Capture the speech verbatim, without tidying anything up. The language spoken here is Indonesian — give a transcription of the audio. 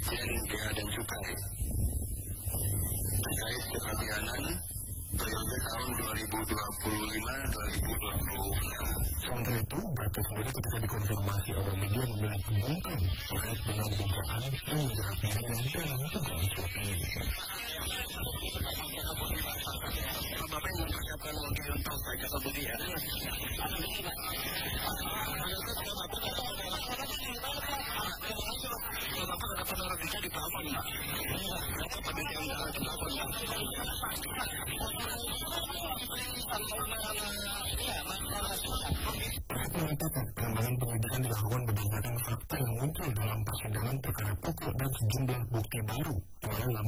Dirjen Bea dan Cukai terkait kepabianan periode tahun dua ribu dua puluh lima sampai dua ribu dua puluh enam. Sementara itu, Batu sendiri ketika dikonfirmasi oleh media memiliki kemungkinan terkait dengan dugaan yang menjerat diri dan dalam dugaan suap ini. Bapak yang mempersiapkan wakil untuk baca kemudian. Bapak ada penolak bisa di pelapon, Pak. Bapak bisa yang jalan ke pelapon, Pak. Mengatakan pengembangan penyidikan dilakukan berdasarkan fakta yang muncul dalam persidangan perkara pokok dan sejumlah bukti baru. Dalam